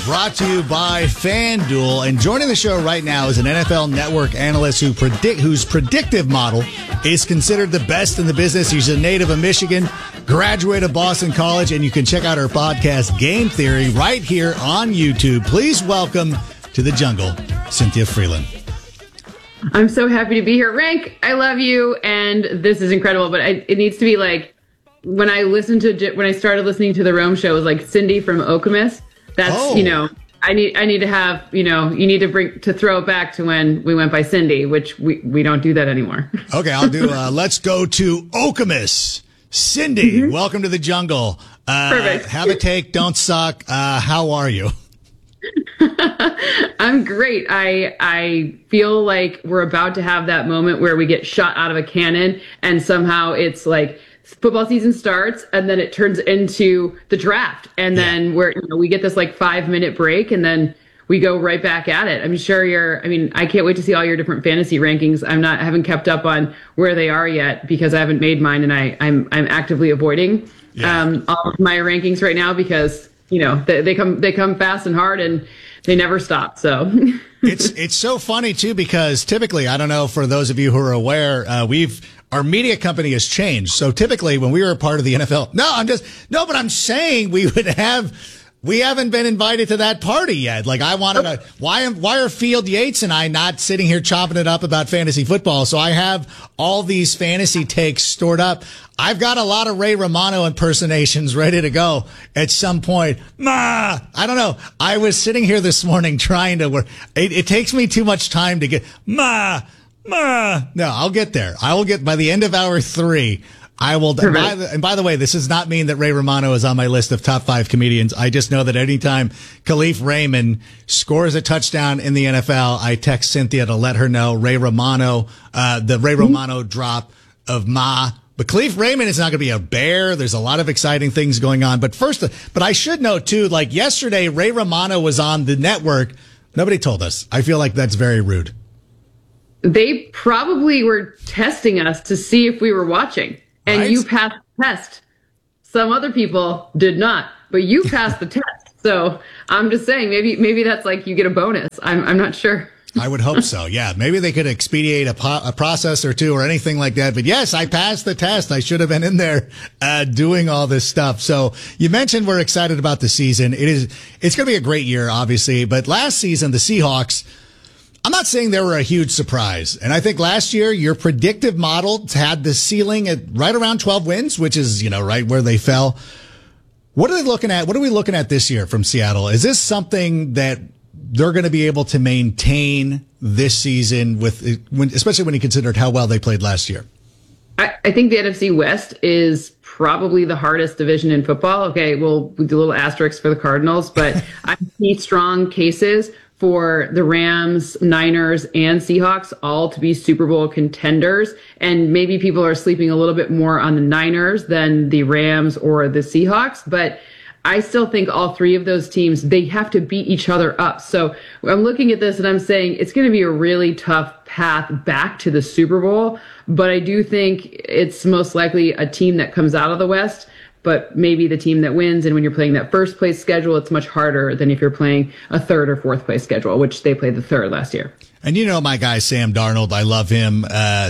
brought to you by FanDuel. And joining the show right now is an NFL Network analyst whose predictive model is considered the best in the business. He's a native of Michigan, graduate of Boston College, and you can check out her podcast, Game Theory, right here on YouTube. Please welcome to the jungle, Cynthia Frelund. I'm so happy to be here. Rank, I love you, and this is incredible, but it needs to be like, when I started listening to the Rome show, it was like Cindy from Okemos. That's, I need to have, you need to throw it back to when we went by Cindy, which we don't do that anymore. Okay, I'll do, let's go to Okemos. Cindy, welcome to the jungle. Perfect. Have a take, don't suck. How are you? I'm great. I feel like we're about to have that moment where we get shot out of a cannon and somehow it's like, football season starts and then it turns into the draft. And then we get this like 5-minute break and then we go right back at it. I'm sure I can't wait to see all your different fantasy rankings. I haven't kept up on where they are yet because I haven't made mine and I'm actively avoiding all of my rankings right now because, they come fast and hard and they never stop. So it's so funny too, because typically, I don't know, for those of you who are aware, our media company has changed. So typically when we were a part of the NFL, but I'm saying we haven't been invited to that party yet. Like why are Field Yates and I not sitting here chopping it up about fantasy football? So I have all these fantasy takes stored up. I've got a lot of Ray Romano impersonations ready to go at some point. I don't know. I was sitting here this morning trying to work. It takes me too much time to get No, I'll get there. I will get by the end of hour 3. I will. And by the way, this does not mean that Ray Romano is on my list of top 5 comedians. I just know that anytime Khalif Raymond scores a touchdown in the NFL, I text Cynthia to let her know Ray Romano, the Ray Romano drop of Ma. But Khalif Raymond is not going to be a bear. There's a lot of exciting things going on. But I should note too, like yesterday, Ray Romano was on the network. Nobody told us. I feel like that's very rude. They probably were testing us to see if we were watching. And right? You passed the test. Some other people did not, but you passed the test. So I'm just saying, maybe that's like you get a bonus. I'm not sure. I would hope so. Yeah, maybe they could expedite a process or two or anything like that. But yes, I passed the test. I should have been in there doing all this stuff. So you mentioned we're excited about the season. It's going to be a great year, obviously. But last season, the Seahawks, I'm not saying they were a huge surprise. And I think last year, your predictive model had the ceiling at right around 12 wins, which is, right where they fell. What are they looking at? What are we looking at this year from Seattle? Is this something that they're going to be able to maintain this season especially when you considered how well they played last year? I think the NFC West is probably the hardest division in football. Okay, we'll do a little asterisk for the Cardinals, but I see strong cases for the Rams, Niners, and Seahawks all to be Super Bowl contenders. And maybe people are sleeping a little bit more on the Niners than the Rams or the Seahawks. But I still think all 3 of those teams, they have to beat each other up. So I'm looking at this and I'm saying it's going to be a really tough path back to the Super Bowl. But I do think it's most likely a team that comes out of the West, but maybe the team that wins. And when you're playing that first place schedule, it's much harder than if you're playing a 3rd or 4th place schedule, which they played the 3rd last year. And my guy, Sam Darnold, I love him.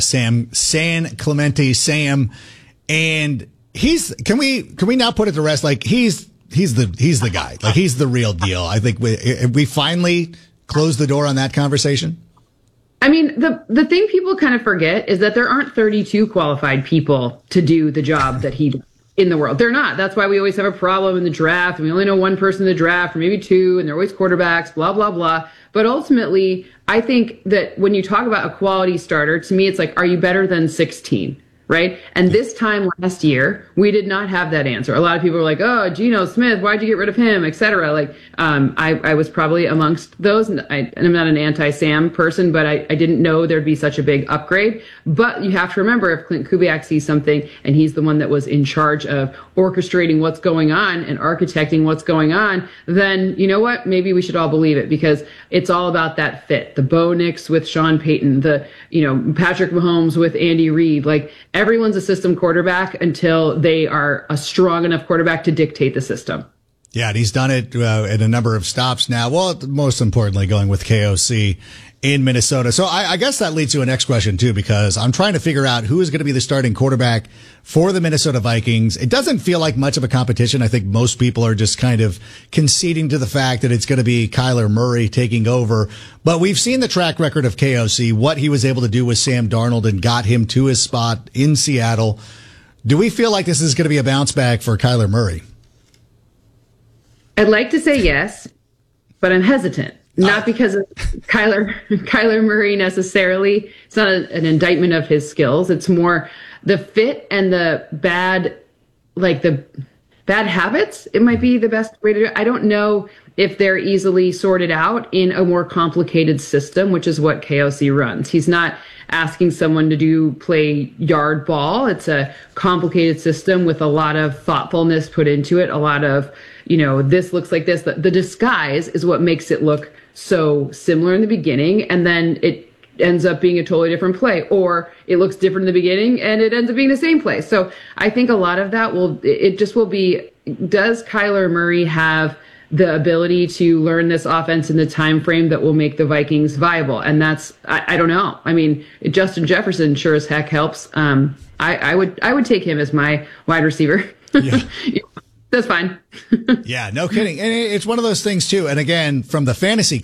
San Clemente, Sam. And can we now put it to rest? Like he's the guy. Like he's the real deal. I think we finally closed the door on that conversation. I mean, the thing people kind of forget is that there aren't 32 qualified people to do the job that he does in the world. They're not. That's why we always have a problem in the draft. And we only know one person in the draft or maybe 2, and they're always quarterbacks, blah, blah, blah. But ultimately, I think that when you talk about a quality starter, to me, it's like, are you better than 16? Right. And this time last year, we did not have that answer. A lot of people were like, oh, Geno Smith, why'd you get rid of him, et cetera. Like, I was probably amongst those. And I'm not an anti-Sam person, but I didn't know there'd be such a big upgrade. But you have to remember, if Clint Kubiak sees something and he's the one that was in charge of orchestrating what's going on and architecting what's going on, then you know what? Maybe we should all believe it, because it's all about that fit. The Bo Nix with Sean Payton, Patrick Mahomes with Andy Reid, like, everyone's a system quarterback until they are a strong enough quarterback to dictate the system. Yeah, and he's done it in a number of stops now. Well, most importantly, going with KOC in Minnesota. So I guess that leads to a next question, too, because I'm trying to figure out who is going to be the starting quarterback for the Minnesota Vikings. It doesn't feel like much of a competition. I think most people are just kind of conceding to the fact that it's going to be Kyler Murray taking over. But we've seen the track record of KOC, what he was able to do with Sam Darnold and got him to his spot in Seattle. Do we feel like this is going to be a bounce back for Kyler Murray? I'd like to say yes, but I'm hesitant. Not because of Kyler Murray necessarily. It's not an indictment of his skills. It's more the fit and the bad habits. It might be the best way to do it. I don't know if they're easily sorted out in a more complicated system, which is what KOC runs. He's not asking someone to play yard ball. It's a complicated system with a lot of thoughtfulness put into it. A lot of, this looks like this. The disguise is what makes it look so similar in the beginning, and then it ends up being a totally different play, or it looks different in the beginning and it ends up being the same play. So I think a lot of that will be, does Kyler Murray have the ability to learn this offense in the time frame that will make the Vikings viable? And that's, I don't know. I mean, Justin Jefferson sure as heck helps. I would take him as my wide receiver. Yeah. That's fine. Yeah, no kidding. And it's one of those things too. And again, from the fantasy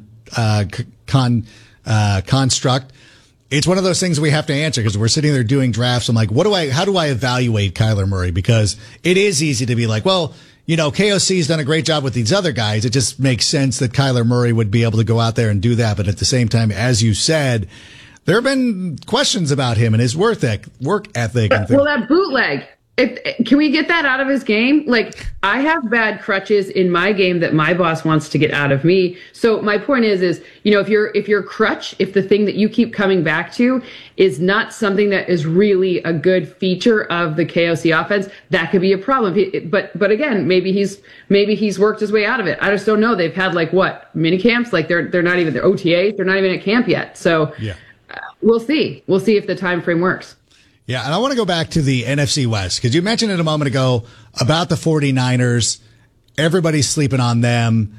construct, it's one of those things we have to answer because we're sitting there doing drafts. I'm like, how do I evaluate Kyler Murray? Because it is easy to be like, well, KOC's done a great job with these other guys. It just makes sense that Kyler Murray would be able to go out there and do that. But at the same time, as you said, there have been questions about him and his work ethic. Well, that bootleg. Can we get that out of his game? Like, I have bad crutches in my game that my boss wants to get out of me. So my point is, if your crutch, if the thing that you keep coming back to is not something that is really a good feature of the KOC offense, that could be a problem. But again, maybe he's worked his way out of it. I just don't know. They've had mini camps? Like they're not even, their OTAs, they're not even at camp yet. So yeah. We'll see. We'll see if the time frame works. Yeah, and I want to go back to the NFC West because you mentioned it a moment ago about the 49ers. Everybody's sleeping on them.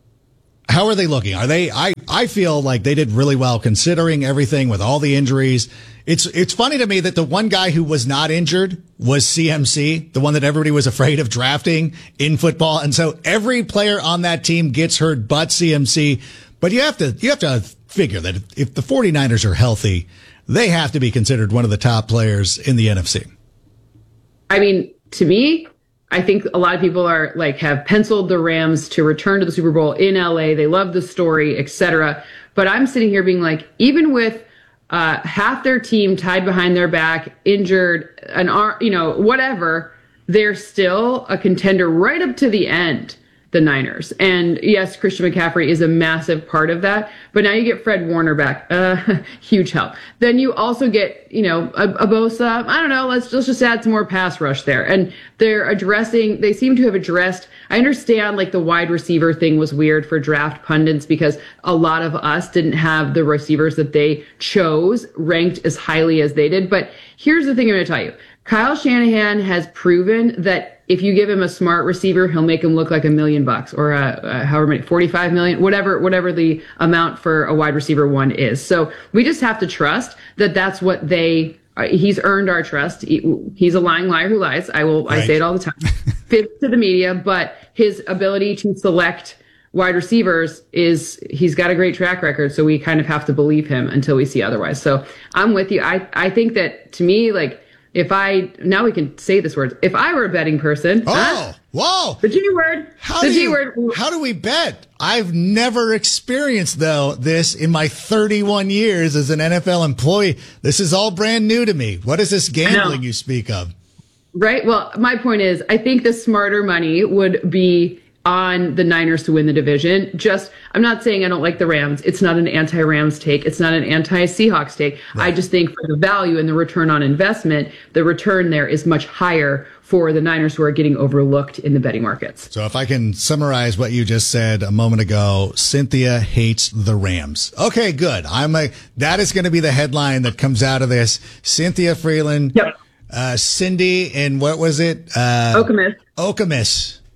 How are they looking? I feel like they did really well considering everything with all the injuries. It's funny to me that the one guy who was not injured was CMC, the one that everybody was afraid of drafting in football. And so every player on that team gets hurt but CMC. But you have to figure that if the 49ers are healthy, they have to be considered one of the top players in the NFC. I mean, to me, I think a lot of people are have penciled the Rams to return to the Super Bowl in LA. They love the story, etc. But I'm sitting here being like, even with half their team tied behind their back, injured, an arm, whatever, they're still a contender right up to the end. The Niners. And yes, Christian McCaffrey is a massive part of that. But now you get Fred Warner back. Huge help. Then you also get, a Bosa. I don't know. Let's just add some more pass rush there. And they seem to have addressed, I understand the wide receiver thing was weird for draft pundits because a lot of us didn't have the receivers that they chose ranked as highly as they did. But here's the thing I'm going to tell you. Kyle Shanahan has proven that if you give him a smart receiver, he'll make him look like $1 million or however many, 45 million, whatever the amount for a wide receiver one is. So we just have to trust that that's what he's earned our trust. He's a lying liar who lies. I say it all the time. Fit to the media, but his ability to select wide receivers he's got a great track record. So we kind of have to believe him until we see otherwise. So I'm with you. I think that to me, now we can say this word. If I were a betting person. Whoa. The G word. How do we bet? I've never experienced this in my 31 years as an NFL employee. This is all brand new to me. What is this gambling you speak of? Right. Well, my point is, I think the smarter money would be on the Niners to win the division. I'm not saying I don't like the Rams. It's not an anti-Rams take. It's not an anti-Seahawks take. Right. I just think for the value and the return on investment, the return there is much higher for the Niners who are getting overlooked in the betting markets. So if I can summarize what you just said a moment ago, Cynthia hates the Rams. Okay, good. That is going to be the headline that comes out of this. Cynthia Freeland. Yep. Cindy and what was it? Okemos.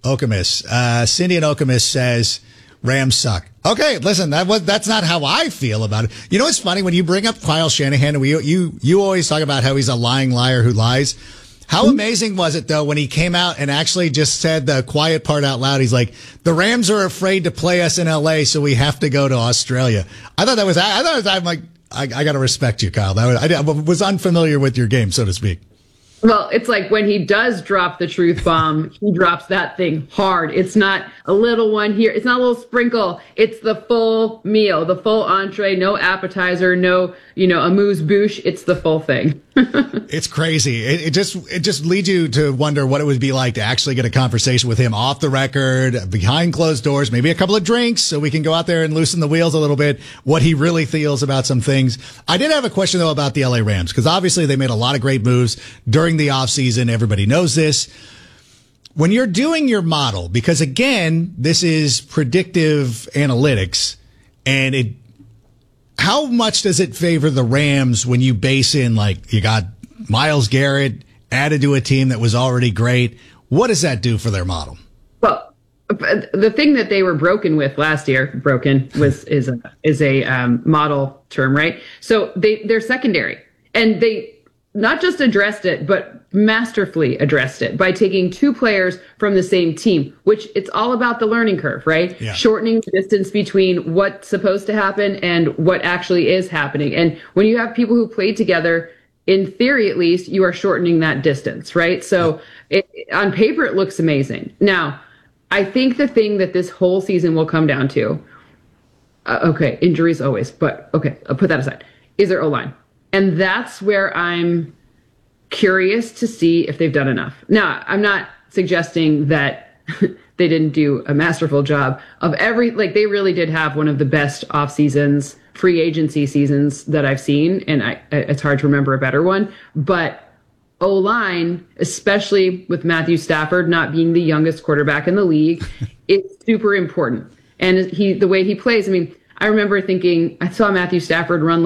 Okamus. Cindy and Okamus says Rams suck. Okay, listen, that's not how I feel about it. You know what's funny? When you bring up Kyle Shanahan, and you always talk about how he's a lying liar who lies. How amazing was it, though, when he came out and actually just said the quiet part out loud? He's like, the Rams are afraid to play us in L.A., so we have to go to Australia. I'm like, I got to respect you, Kyle. I was unfamiliar with your game, so to speak. Well, it's like when he does drop the truth bomb, he drops that thing hard. It's not a little one here. It's not a little sprinkle. It's the full meal, the full entree, no appetizer, no, amuse-bouche. It's the full thing. It's crazy. It just leads you to wonder what it would be like to actually get a conversation with him off the record, behind closed doors, maybe a couple of drinks so we can go out there and loosen the wheels a little bit, what he really feels about some things. I did have a question, though, about the LA Rams, because obviously they made a lot of great moves during the offseason. Everybody knows this. When you're doing your model, because again, this is predictive analytics, and how much does it favor the Rams when you base in, like, you got Myles Garrett added to a team that was already great? What does that do for their model? Well, the thing that they were broken with last year, is a model term, right? So they're secondary, and they not just addressed it, but masterfully addressed it by taking two players from the same team, which it's all about the learning curve, right? Yeah. Shortening the distance between what's supposed to happen and what actually is happening. And when you have people who play together, in theory, at least, you are shortening that distance, right? So on paper, it looks amazing. Now, I think the thing that this whole season will come down to, injuries always, but okay, I'll put that aside, is their O-line. And that's where I'm curious to see if they've done enough. Now, I'm not suggesting that they didn't do a masterful job of they really did have one of the best off seasons, free agency seasons that I've seen. And it's hard to remember a better one, but O-line, especially with Matthew Stafford not being the youngest quarterback in the league, is super important. And the way he plays, I remember thinking, I saw Matthew Stafford run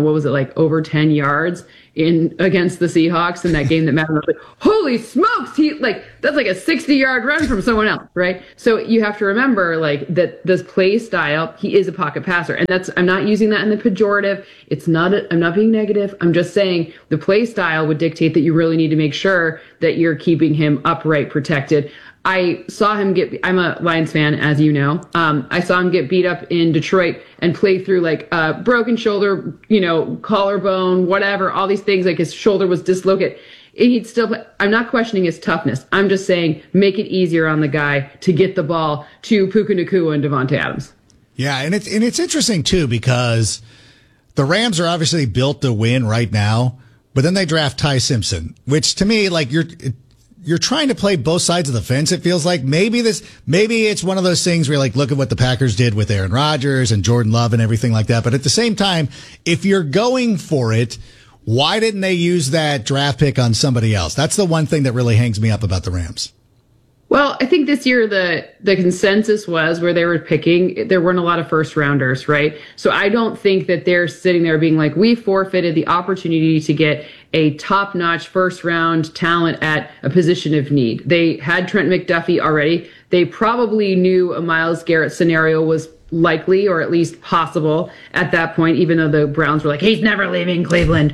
over 10 yards against the Seahawks in that game that mattered. I was like, holy smokes, that's like a 60-yard run from someone else, right? So you have to remember that this play style, he is a pocket passer. And I'm not using that in the pejorative. I'm not being negative. I'm just saying the play style would dictate that you really need to make sure that you're keeping him upright, protected. I saw him I'm a Lions fan, as you know. I saw him get beat up in Detroit and play through broken shoulder, collarbone, whatever, all these things, his shoulder was dislocated. He'd still play. I'm not questioning his toughness. I'm just saying make it easier on the guy to get the ball to Puka Nacua and Devontae Adams. Yeah, and it's interesting, too, because the Rams are obviously built to win right now, but then they draft Ty Simpson, which to me, you're trying to play both sides of the fence. It feels like maybe it's one of those things where look at what the Packers did with Aaron Rodgers and Jordan Love and everything like that. But at the same time, if you're going for it, why didn't they use that draft pick on somebody else? That's the one thing that really hangs me up about the Rams. Well, I think this year the consensus was where they were picking, there weren't a lot of first rounders, right? So I don't think that they're sitting there being like, we forfeited the opportunity to get a top-notch first-round talent at a position of need. They had Trent McDuffie already. They probably knew a Myles Garrett scenario was likely or at least possible at that point, even though the Browns were like, he's never leaving Cleveland.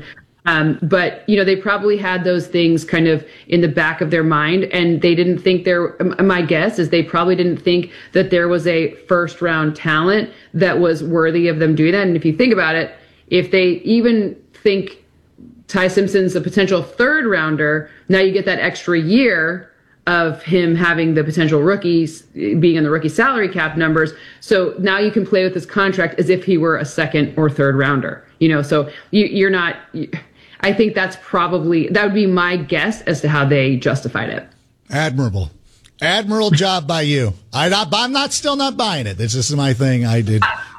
But they probably had those things kind of in the back of their mind, and they didn't think my guess is they probably didn't think that there was a first round talent that was worthy of them doing that. And if you think about it, if they even think Ty Simpson's a potential third rounder, now you get that extra year of him having the potential rookies being in the rookie salary cap numbers. So now you can play with his contract as if he were a second or third rounder, so you're not, I think that would be my guess as to how they justified it. Admirable job by you. I'm still not buying it. This is my thing. I'm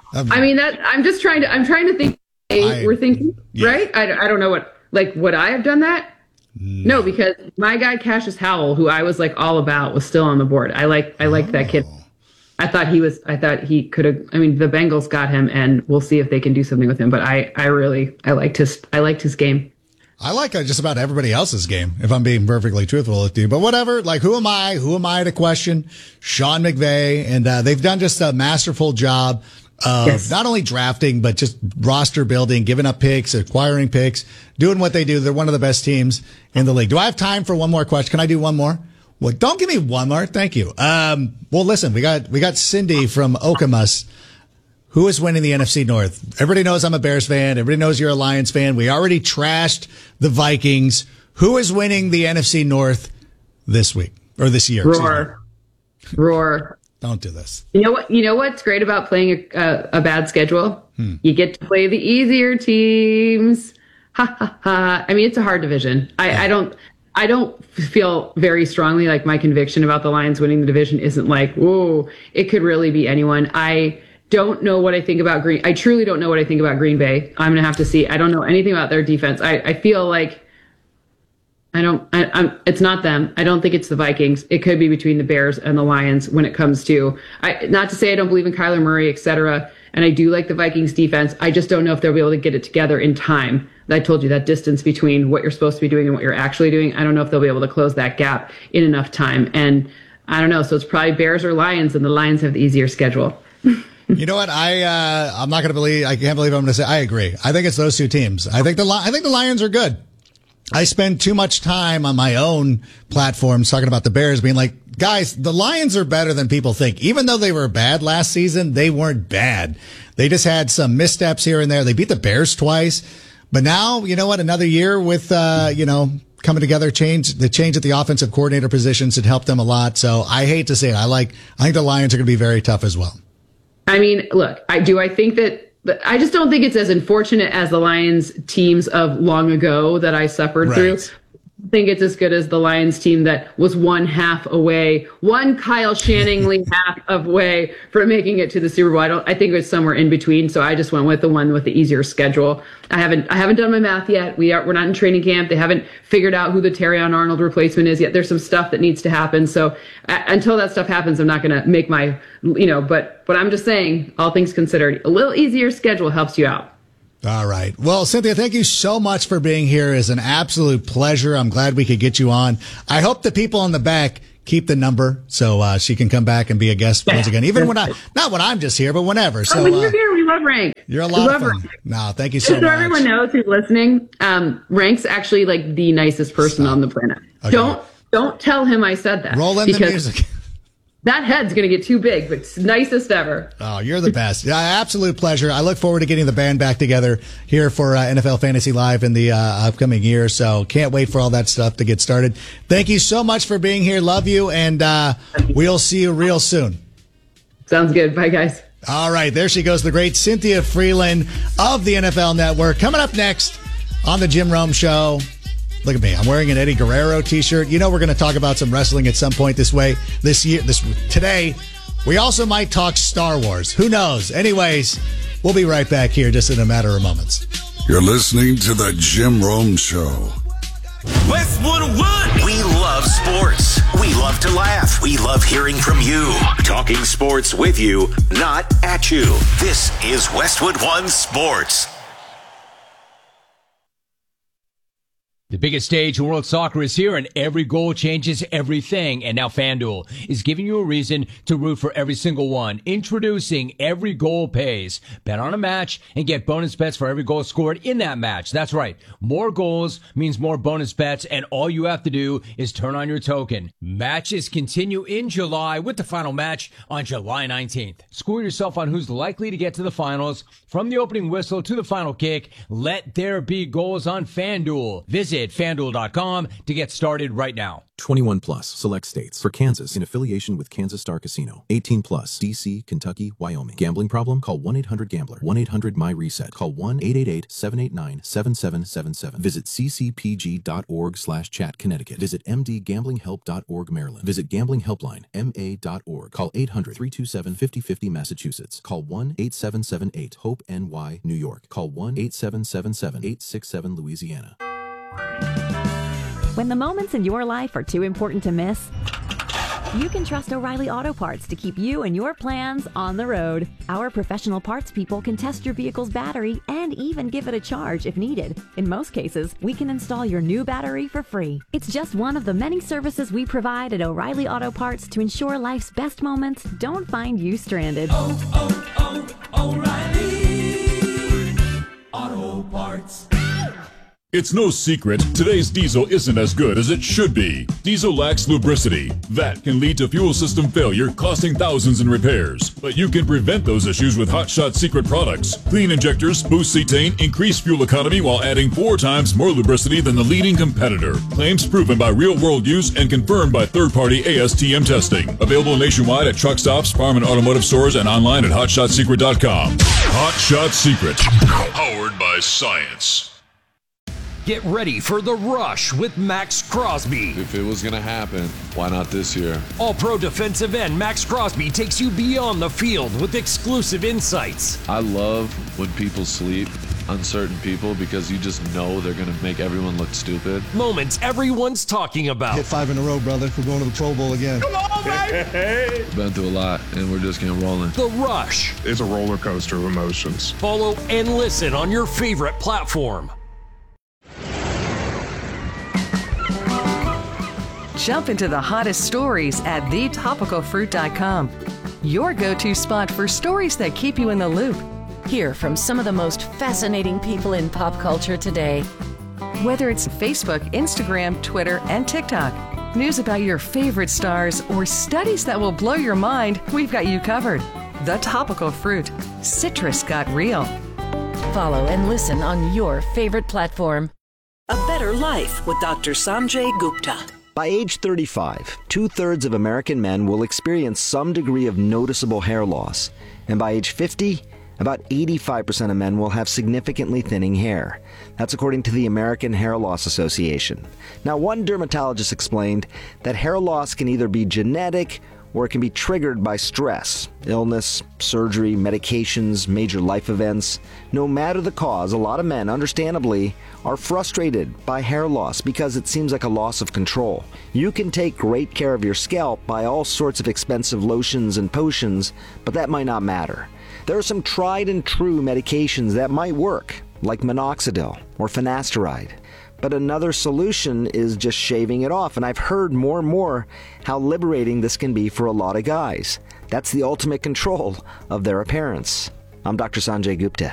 trying to think, we're thinking, yeah. Right? I don't know what I have done that. No, because my guy Cassius Howell, who I was like all about, was still on the board. I liked that kid. I thought he could have. The Bengals got him, and we'll see if they can do something with him. But I liked his game. I like just about everybody else's game, if I'm being perfectly truthful with you. But whatever, like, who am I? Who am I to question Sean McVay? And they've done just a masterful job of not only drafting, but just roster building, giving up picks, acquiring picks, doing what they do. They're one of the best teams in the league. Do I have time for one more question? Can I do one more? Well, don't give me one more. Thank you. Well, listen, we got Cindy from Okemos. Who is winning the NFC North? Everybody knows I'm a Bears fan. Everybody knows you're a Lions fan. We already trashed the Vikings. Who is winning the NFC North this week or this year? Roar. Don't do this. You know what? You know what's great about playing a bad schedule? You get to play the easier teams. Ha ha ha. I mean, it's a hard division. I don't feel very strongly like my conviction about the Lions winning the division isn't like, whoa, it could really be anyone. I don't know what I think about I truly don't know what I think about Green Bay. I'm going to have to see. I don't know anything about their defense. I feel like it's not them. I don't think it's the Vikings. It could be between the Bears and the Lions when it comes to, not to say I don't believe in Kyler Murray, et cetera. And I do like the Vikings defense. I just don't know if they'll be able to get it together in time. I told you that distance between what you're supposed to be doing and what you're actually doing. I don't know if they'll be able to close that gap in enough time. And I don't know. So it's probably Bears or Lions, and the Lions have the easier schedule. You know what? I'm not going to believe. I can't believe I'm going to say. I agree. I think it's those two teams. I think the Lions are good. I spend too much time on my own platforms talking about the Bears, being like, guys, the Lions are better than people think. Even though they were bad last season, they weren't bad. They just had some missteps here and there. They beat the Bears twice, but now you know what? Another year with coming together, the change at the offensive coordinator positions had helped them a lot. So I hate to say it. I think the Lions are going to be very tough as well. I mean, look, I think that, but I just don't think it's as unfortunate as the Lions teams of long ago that I suffered through. I think it's as good as the Lions team that was one Kyle Shannonly half away from making it to the Super Bowl. I think it was somewhere in between. So I just went with the one with the easier schedule. I haven't done my math yet. We're not in training camp. They haven't figured out who the Terrion Arnold replacement is yet. There's some stuff that needs to happen. So until that stuff happens, I'm not going to make my, but I'm just saying, all things considered, a little easier schedule helps you out. All right. Well, Cynthia, thank you so much for being here. It's an absolute pleasure. I'm glad we could get you on. I hope the people in the back keep the number so she can come back and be a guest once again. Even not when I'm just here, but whenever. So when you're here, we love Rank. You're a lot of fun. No, thank you so much. So everyone knows who's listening, Rank's actually like the nicest person on the planet. Okay. Don't tell him I said that. Roll in the music. That head's going to get too big, but it's nicest ever. Oh, you're the best. Absolute pleasure. I look forward to getting the band back together here for NFL Fantasy Live in the upcoming year. So can't wait for all that stuff to get started. Thank you so much for being here. Love you. And we'll see you real soon. Sounds good. Bye, guys. All right. There she goes. The great Cynthia Freeland of the NFL Network. Coming up next on the Jim Rome Show. Look at me. I'm wearing an Eddie Guerrero t-shirt. You know we're going to talk about some wrestling at some point today. We also might talk Star Wars. Who knows? Anyways, we'll be right back here just in a matter of moments. You're listening to the Jim Rome Show. Westwood One. We love sports. We love to laugh. We love hearing from you. Talking sports with you, not at you. This is Westwood One Sports. The biggest stage in world soccer is here, and every goal changes everything. And now FanDuel is giving you a reason to root for every single one. Introducing Every Goal Pays. Bet on a match and get bonus bets for every goal scored in that match. That's right. More goals means more bonus bets, and all you have to do is turn on your token. Matches continue in July with the final match on July 19th. School yourself on who's likely to get to the finals. From the opening whistle to the final kick, let there be goals on FanDuel. Visit FanDuel.com to get started right now. 21 plus, select states. For Kansas, in affiliation with Kansas Star Casino. 18 plus, D.C., Kentucky, Wyoming. Gambling problem? Call 1-800-GAMBLER. 1-800-MY-RESET. Call 1-888-789-7777. Visit ccpg.org/chat, Connecticut. Visit mdgamblinghelp.org, Maryland. Visit Gambling Helpline, ma.org. Call 800-327-5050, Massachusetts. Call 1-8778-HOPE-NY, New York. Call 1-8777-867, Louisiana. When the moments in your life are too important to miss, You can trust O'Reilly Auto Parts to keep you and your plans on the road. Our professional parts people can test your vehicle's battery and even give it a charge if needed. In most cases, we can install your new battery for free. It's just one of the many services we provide at O'Reilly Auto Parts to ensure life's best moments don't find you stranded. O'Reilly Auto Parts. It's no secret, today's diesel isn't as good as it should be. Diesel lacks lubricity. That can lead to fuel system failure, costing thousands in repairs. But you can prevent those issues with Hot Shot Secret products. Clean injectors, boost cetane, increase fuel economy while adding 4 times more lubricity than the leading competitor. Claims proven by real-world use and confirmed by third-party ASTM testing. Available nationwide at truck stops, farm and automotive stores, and online at hotshotsecret.com. Hot Shot Secret. Powered by science. Get ready for The Rush with Max Crosby. If it was going to happen, why not this year? All-pro defensive end Max Crosby takes you beyond the field with exclusive insights. I love when people sleep on certain people because you just know they're going to make everyone look stupid. Moments everyone's talking about. Hit 5 in a row, brother. We're going to the Pro Bowl again. Come on, baby! Been through a lot, and we're just getting rolling. The Rush. It's a roller coaster of emotions. Follow and listen on your favorite platform. Jump into the hottest stories at thetopicalfruit.com. Your go-to spot for stories that keep you in the loop. Hear from some of the most fascinating people in pop culture today. Whether it's Facebook, Instagram, Twitter, and TikTok, news about your favorite stars, or studies that will blow your mind, we've got you covered. The Topical Fruit. Citrus got real. Follow and listen on your favorite platform. A Better Life with Dr. Sanjay Gupta. By age 35, 2/3 of American men will experience some degree of noticeable hair loss. And by age 50, about 85% of men will have significantly thinning hair. That's according to the American Hair Loss Association. Now, one dermatologist explained that hair loss can either be genetic or it can be triggered by stress, illness, surgery, medications, major life events. No matter the cause, a lot of men, understandably, are frustrated by hair loss because it seems like a loss of control. You can take great care of your scalp by all sorts of expensive lotions and potions, but that might not matter. There are some tried and true medications that might work, like minoxidil or finasteride. But another solution is just shaving it off, and I've heard more and more how liberating this can be for a lot of guys. That's the ultimate control of their appearance. I'm Dr. Sanjay Gupta.